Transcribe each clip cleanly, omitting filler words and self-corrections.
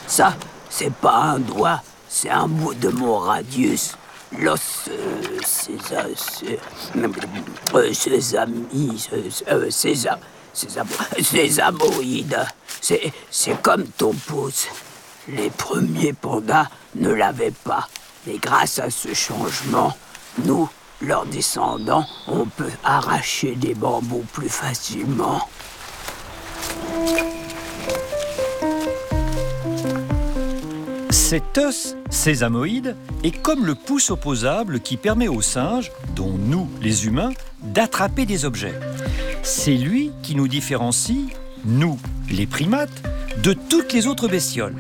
Ça, c'est pas un doigt, c'est un bout de mon radius. L'os, sésamoïde. C'est comme ton pouce. Les premiers pandas ne l'avaient pas. Mais grâce à ce changement, nous, leurs descendants, on peut arracher des bambous plus facilement. Cet os sésamoïde est comme le pouce opposable qui permet aux singes, dont nous, les humains, d'attraper des objets. C'est lui qui nous différencie, nous, les primates, de toutes les autres bestioles.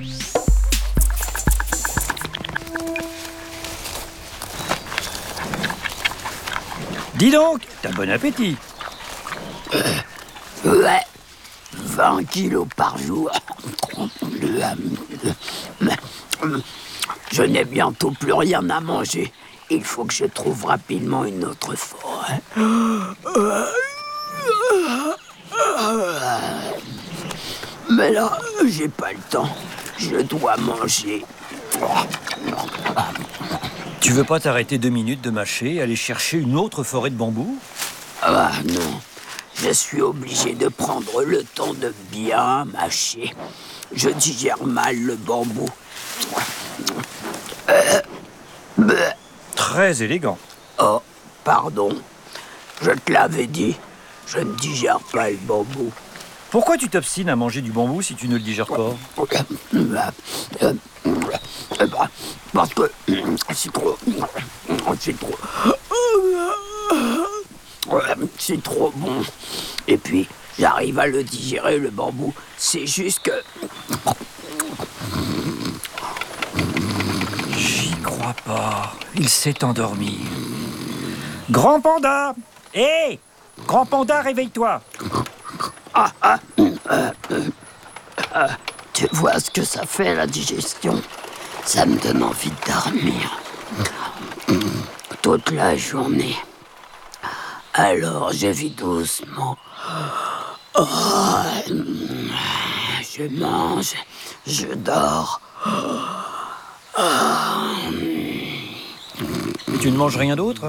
Dis donc, t'as bon appétit. Ouais, 20 kilos par jour. Je n'ai bientôt plus rien à manger. Il faut que je trouve rapidement une autre forêt. Mais là, j'ai pas le temps. Je dois manger. Tu veux pas t'arrêter 2 minutes de mâcher et aller chercher une autre forêt de bambou? Ah non, je suis obligé de prendre le temps de bien mâcher. Je digère mal le bambou. Très élégant. Oh, pardon. Je te l'avais dit, je ne digère pas le bambou. Pourquoi tu t'obstines à manger du bambou si tu ne le digères pas? Parce que c'est trop... C'est trop bon. Et puis, j'arrive à le digérer, le bambou. C'est juste que... J'y crois pas. Il s'est endormi. Grand panda! Hé! Grand panda, réveille-toi! Tu vois ce que ça fait, la digestion? Ça me donne envie de dormir. Toute la journée. Alors, je vis doucement. Je mange, je dors. Tu ne manges rien d'autre?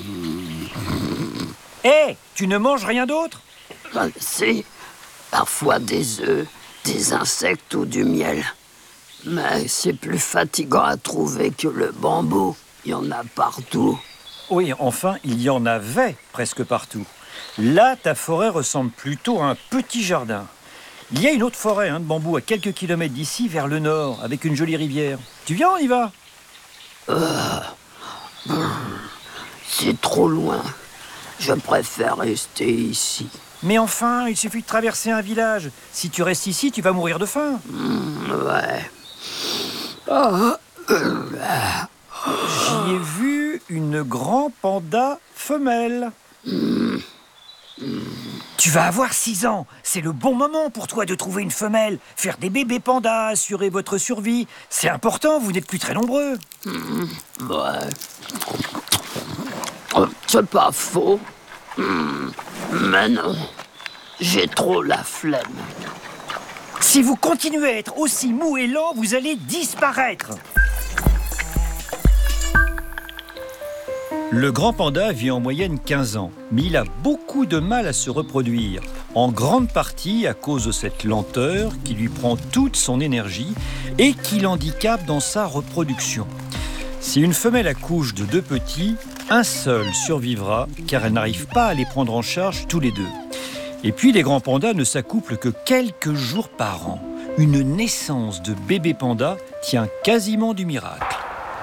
Hé! Tu ne manges rien d'autre? Si, parfois des œufs, des insectes ou du miel. Mais c'est plus fatigant à trouver que le bambou. Il y en a partout. Oui, enfin, il y en avait presque partout. Là, ta forêt ressemble plutôt à un petit jardin. Il y a une autre forêt de bambou à quelques kilomètres d'ici, vers le nord, avec une jolie rivière. Tu viens, on y va? C'est trop loin. Je préfère rester ici. Mais enfin, il suffit de traverser un village. Si tu restes ici, tu vas mourir de faim. Ouais. J'y ai vu une grand panda femelle. Tu vas avoir 6 ans. C'est le bon moment pour toi de trouver une femelle. Faire des bébés pandas, assurer votre survie. C'est important, vous n'êtes plus très nombreux. Ouais. C'est pas faux. Mais non. J'ai trop la flemme. Si vous continuez à être aussi mou et lent, vous allez disparaître. Le grand panda vit en moyenne 15 ans, mais il a beaucoup de mal à se reproduire, en grande partie à cause de cette lenteur qui lui prend toute son énergie et qui l'handicape dans sa reproduction. Si une femelle accouche de 2 petits, un seul survivra car elle n'arrive pas à les prendre en charge tous les 2. Et puis les grands pandas ne s'accouplent que quelques jours par an. Une naissance de bébé panda tient quasiment du miracle.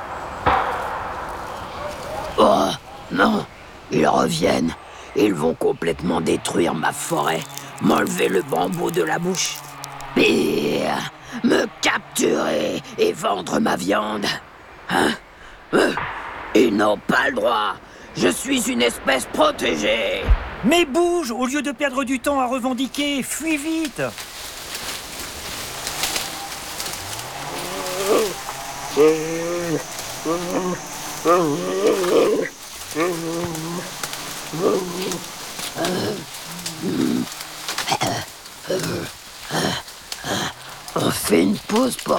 Oh, non. Ils reviennent. Ils vont complètement détruire ma forêt, m'enlever le bambou de la bouche. Pire, me capturer et vendre ma viande. Hein? Ils n'ont pas le droit. Je suis une espèce protégée. Mais bouge, au lieu de perdre du temps à revendiquer, fuis vite. On fait une pause pour